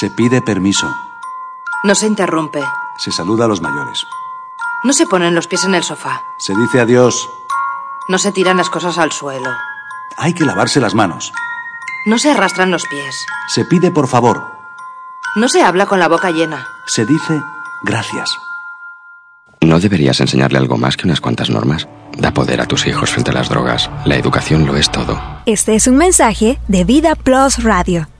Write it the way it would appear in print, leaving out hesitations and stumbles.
Se pide permiso. No se interrumpe. Se saluda a los mayores. No se ponen los pies en el sofá. Se dice adiós. No se tiran las cosas al suelo. Hay que lavarse las manos. No se arrastran los pies. Se pide por favor. No se habla con la boca llena. Se dice gracias. ¿No deberías enseñarle algo más que unas cuantas normas? Da poder a tus hijos frente a las drogas. La educación lo es todo. Este es un mensaje de Vida Plus Radio.